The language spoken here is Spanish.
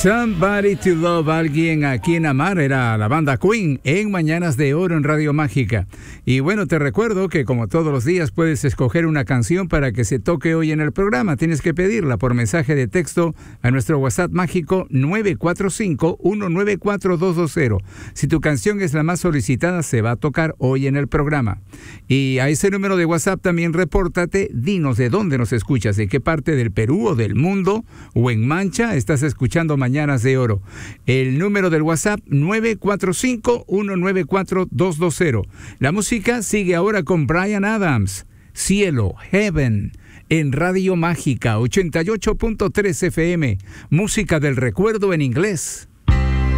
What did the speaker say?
Somebody to Love, alguien a quien amar, era la banda Queen en Mañanas de Oro en Radio Mágica. Y bueno, te recuerdo que como todos los días puedes escoger una canción para que se toque hoy en el programa. Tienes que pedirla por mensaje de texto a nuestro WhatsApp mágico 945-194-220. Si tu canción es la más solicitada, se va a tocar hoy en el programa. Y a ese número de WhatsApp también repórtate, dinos de dónde nos escuchas, de qué parte del Perú o del mundo o en Mancha estás escuchando Mañanas de Oro. El número del WhatsApp 945-194-220. La música sigue ahora con Bryan Adams, Cielo, Heaven, en Radio Mágica 88.3 FM. Música del recuerdo en inglés.